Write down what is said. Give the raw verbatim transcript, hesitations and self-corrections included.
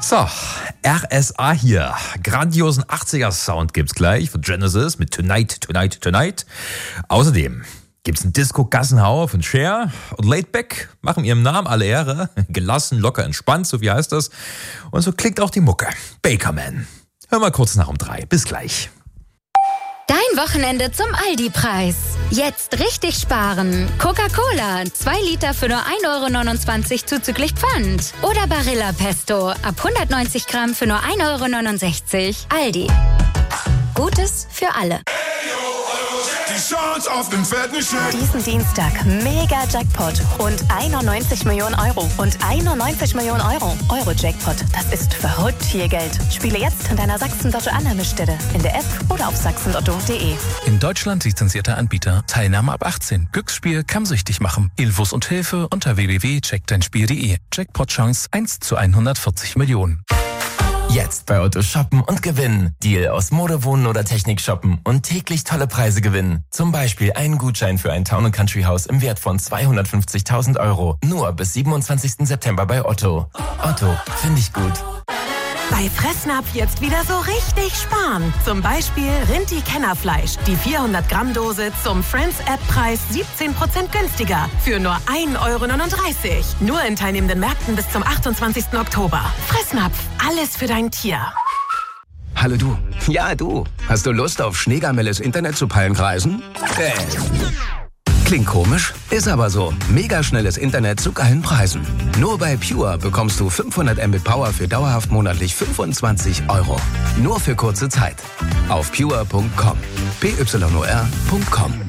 So, R S A hier. Grandiosen achtziger-Sound gibt's gleich von Genesis mit Tonight, Tonight, Tonight. Außerdem gibt's einen Disco-Gassenhauer von Cher und Laidback. Machen ihrem Namen alle Ehre. Gelassen, locker, entspannt, so wie heißt das. Und so klingt auch die Mucke. Bakerman. Hör mal kurz nach um drei. Bis gleich. Dein Wochenende zum Aldi-Preis. Jetzt richtig sparen. Coca-Cola, zwei Liter für nur ein Euro neunundzwanzig zuzüglich Pfand. Oder Barilla Pesto, ab hundertneunzig Gramm für nur ein Euro neunundsechzig. Aldi. Gutes für alle. Die Chance auf den fetten Scheck. Diesen Dienstag mega Jackpot. Rund einundneunzig Millionen Euro. Und einundneunzig Millionen Euro. Euro-Jackpot. Das ist verrückt viel Geld. Spiele jetzt in deiner Sachsen-Lotto-Annahmestelle. In der App oder auf sachsen lotto punkt de. In Deutschland lizenzierter Anbieter. Teilnahme ab achtzehn. Glücksspiel kann süchtig machen. Infos und Hilfe unter w w w punkt check dein spiel punkt de. Jackpot-Chance eins zu hundertvierzig Millionen. Jetzt bei Otto shoppen und gewinnen. Deal aus Mode, Wohnen oder Technik shoppen und täglich tolle Preise gewinnen. Zum Beispiel einen Gutschein für ein Town and Country Haus im Wert von zweihundertfünfzigtausend Euro. Nur bis siebenundzwanzigsten September bei Otto. Otto, finde ich gut. Bei Fressnapf jetzt wieder so richtig sparen. Zum Beispiel Rinti-Kennerfleisch. Die vierhundert Gramm Dose zum Friends-App-Preis siebzehn Prozent günstiger. Für nur ein Euro neununddreißig. Nur in teilnehmenden Märkten bis zum achtundzwanzigsten Oktober. Fressnapf. Alles für dein Tier. Hallo du. Ja, du. Hast du Lust auf schneegamelles Internet zu Palmkreisen? Äh. Klingt komisch, ist aber so. Mega schnelles Internet zu geilen Preisen. Nur bei Pure bekommst du fünfhundert Mbit Power für dauerhaft monatlich fünfundzwanzig Euro. Nur für kurze Zeit. Auf pure punkt com. P Y O R punkt com.